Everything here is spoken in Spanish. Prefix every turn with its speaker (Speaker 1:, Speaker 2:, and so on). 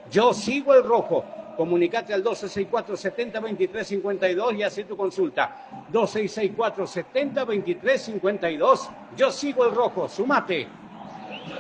Speaker 1: Yo sigo el rojo. Comunicate al 2664-70-2352 y hace tu consulta. 2664-70-2352. Yo sigo el rojo. Sumate.